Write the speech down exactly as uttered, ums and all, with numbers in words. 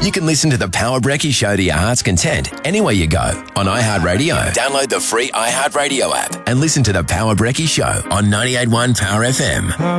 You can listen to the Power Brekkie Show to your heart's content anywhere you go on iHeartRadio. Download the free iHeartRadio app and listen to the Power Brekkie Show on ninety-eight point one Power F M.